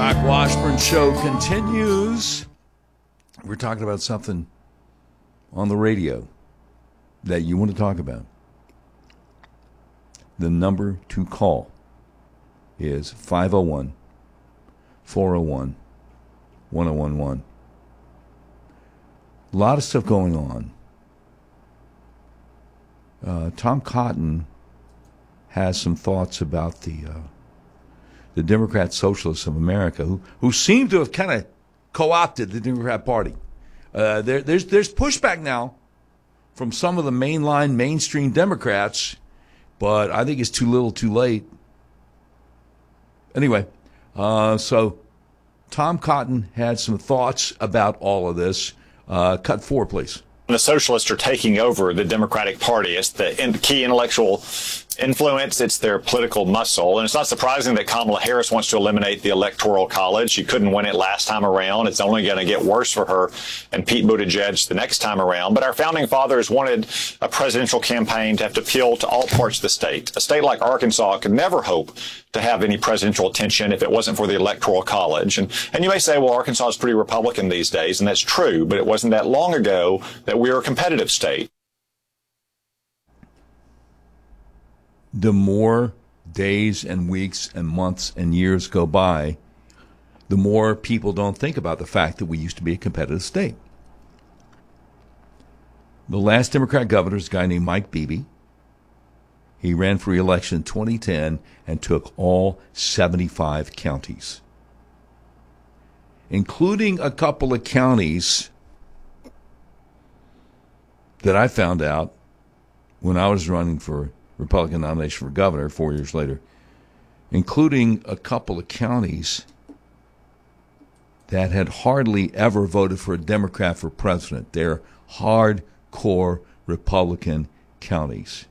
Doc Washburn Show continues. We're talking about something on the radio that you want to talk about. The number to call is 501-401-1011. A lot of stuff going on. Tom Cotton has some thoughts about the Democrat Socialists of America, who seem to have kind of co-opted the Democrat Party. There's pushback now from some of the mainstream Democrats, but I think it's too little too late. Anyway, so Tom Cotton had some thoughts about all of this. Cut 4, please. The socialists are taking over the Democratic Party. It's the key intellectual influence. It's their political muscle. And it's not surprising that Kamala Harris wants to eliminate the Electoral College. She couldn't win it last time around. It's only going to get worse for her and Pete Buttigieg the next time around. But our founding fathers wanted a presidential campaign to have to appeal to all parts of the state. A state like Arkansas could never hope to have any presidential attention if it wasn't for the Electoral College. And you may say, well, Arkansas is pretty Republican these days, and that's true, but it wasn't that long ago that we were a competitive state. The more days and weeks and months and years go by, the more people don't think about the fact that we used to be a competitive state. The last Democrat governor is a guy named Mike Beebe. He ran for re-election in 2010 and took all 75 counties, including a couple of counties that I found out when I was running for Republican nomination for governor 4 years later, including a couple of counties that had hardly ever voted for a Democrat for president. They're hardcore Republican counties.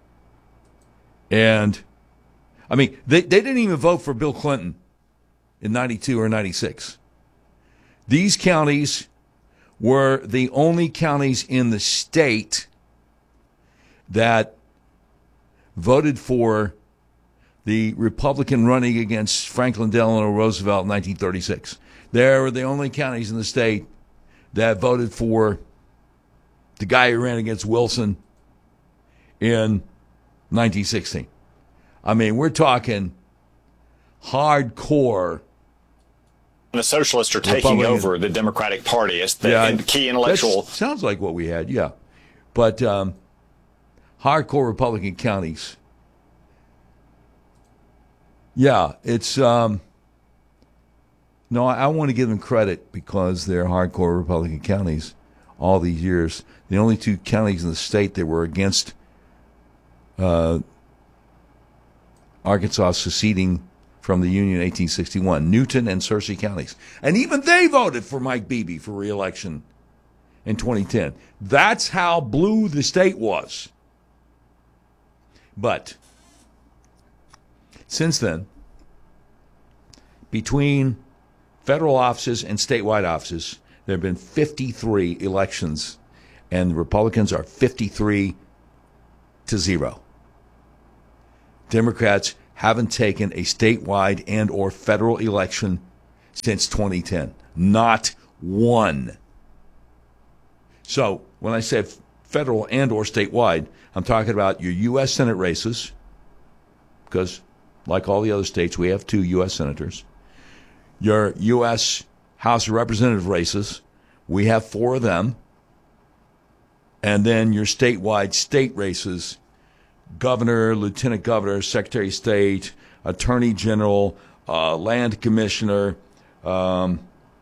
And, I mean, they didn't even vote for Bill Clinton in 92 or 96. These counties were the only counties in the state that voted for the Republican running against Franklin Delano Roosevelt in 1936. They were the only counties in the state that voted for the guy who ran against Wilson in 1916. I mean, we're talking hardcore. The socialists are taking over the Democratic Party. It's the key intellectual. Sounds like what we had, yeah. But hardcore Republican counties. Yeah, it's no, I want to give them credit because they're hardcore Republican counties all these years. The only two counties in the state that were against Arkansas seceding from the Union in 1861, Newton and Searcy counties. And even they voted for Mike Beebe for re-election in 2010. That's how blue the state was. But since then, between federal offices and statewide offices, there have been 53 elections, and the Republicans are 53-0. Democrats haven't taken a statewide and or federal election since 2010. Not one. So when I say federal and or statewide, I'm talking about your U.S. Senate races, because like all the other states, we have 2 U.S. senators. Your U.S. House of Representative races, we have 4 of them. And then your statewide state races, governor, lieutenant governor, secretary of state, attorney general, land commissioner, I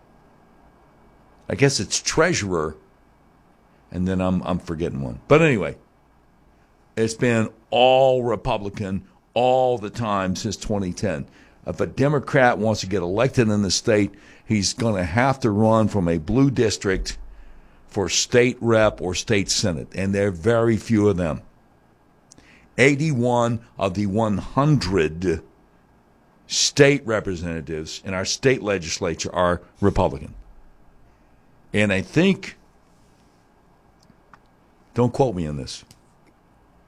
guess it's treasurer, and then I'm forgetting one. But anyway, it's been all Republican all the time since 2010. If a Democrat wants to get elected in the state, he's going to have to run from a blue district for state rep or state senate, and there are very few of them. 81 of the 100 state representatives in our state legislature are Republican. And I think, don't quote me on this,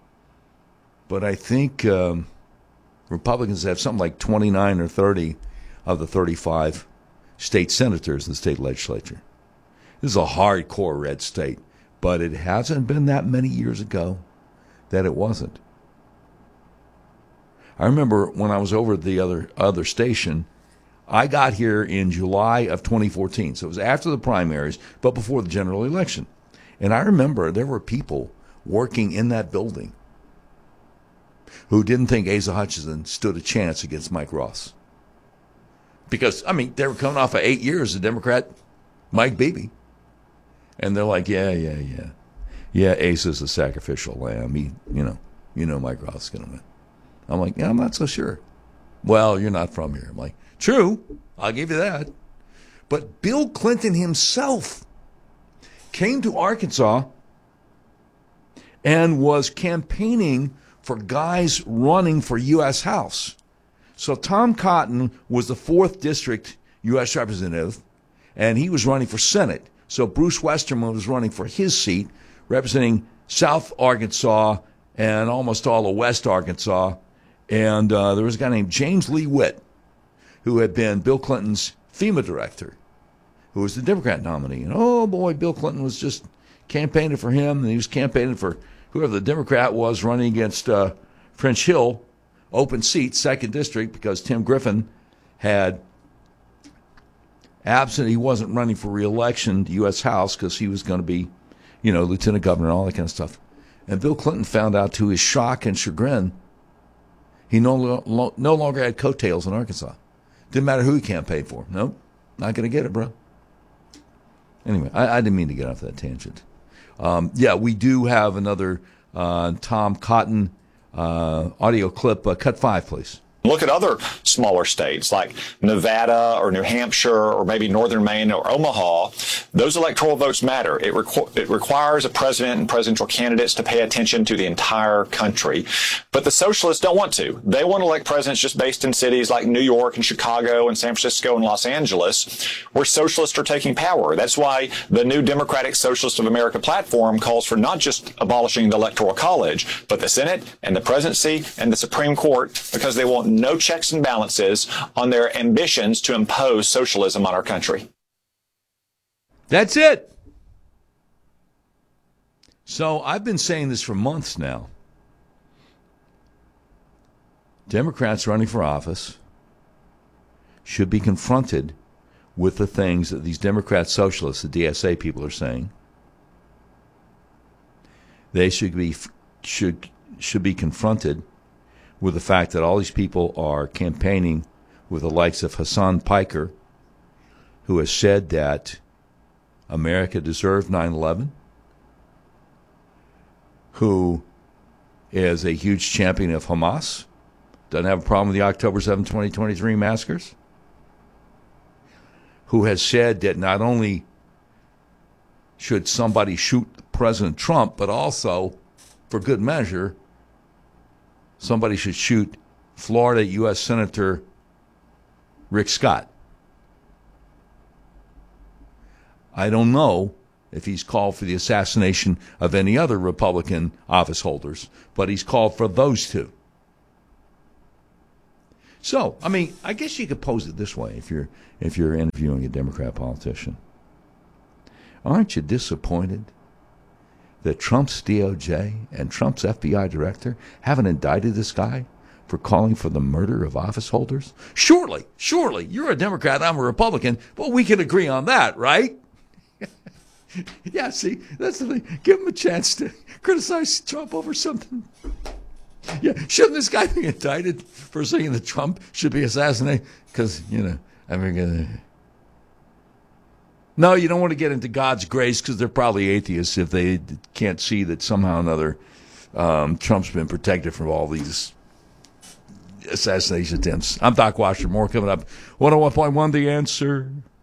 but I think Republicans have something like 29 or 30 of the 35 state senators in the state legislature. This is a hardcore red state, but it hasn't been that many years ago that it wasn't. I remember when I was over at the other station, I got here in July of 2014, so it was after the primaries, but before the general election. And I remember there were people working in that building who didn't think Asa Hutchinson stood a chance against Mike Ross. Because, I mean, they were coming off of 8 years of Democrat Mike Beebe. And they're like, yeah, Asa's a sacrificial lamb. You know Mike Ross is going to win. I'm like, yeah, I'm not so sure. Well, you're not from here. I'm like, true, I'll give you that. But Bill Clinton himself came to Arkansas and was campaigning for guys running for U.S. House. So Tom Cotton was the 4th District U.S. Representative, and he was running for Senate. So Bruce Westerman was running for his seat, representing South Arkansas and almost all of West Arkansas. And there was a guy named James Lee Witt, who had been Bill Clinton's FEMA director, who was the Democrat nominee. And oh boy, Bill Clinton was just campaigning for him, and he was campaigning for whoever the Democrat was running against French Hill, open seat, 2nd District, because Tim Griffin had absent. He wasn't running for re-election to U.S. House because he was going to be, lieutenant governor and all that kind of stuff. And Bill Clinton found out, to his shock and chagrin, he no longer had coattails in Arkansas. Didn't matter who he campaigned for. Nope, not going to get it, bro. Anyway, I didn't mean to get off that tangent. We do have another Tom Cotton audio clip. Cut 5, please. Look at other smaller states like Nevada or New Hampshire or maybe Northern Maine or Omaha. Those electoral votes matter. It requires a president and presidential candidates to pay attention to the entire country. But the socialists don't want to. They want to elect presidents just based in cities like New York and Chicago and San Francisco and Los Angeles, where socialists are taking power. That's why the new Democratic Socialist of America platform calls for not just abolishing the Electoral College, but the Senate and the presidency and the Supreme Court, because they want no checks and balances on their ambitions to impose socialism on our country. That's it. So I've been saying this for months now. Democrats running for office should be confronted with the things that these Democrat socialists, the DSA people, are saying. They should be confronted with the fact that all these people are campaigning with the likes of Hassan Piker, who has said that America deserved 9/11, who is a huge champion of Hamas, doesn't have a problem with the October 7, 2023 massacres, who has said that not only should somebody shoot President Trump, but also, for good measure, somebody should shoot Florida U.S. Senator Rick Scott. I don't know if he's called for the assassination of any other Republican office holders, but he's called for those two. So, I mean, I guess you could pose it this way if you're interviewing a Democrat politician. Aren't you disappointed that Trump's DOJ and Trump's FBI director haven't indicted this guy for calling for the murder of office holders? Surely, you're a Democrat, I'm a Republican, but we can agree on that, right? Yeah, see, that's the thing. Give him a chance to criticize Trump over something. Yeah, shouldn't this guy be indicted for saying that Trump should be assassinated? Because, no, you don't want to get into God's grace because they're probably atheists if they can't see that somehow or another Trump's been protected from all these assassination attempts. I'm Doc Washer. More coming up. 101.1 The Answer.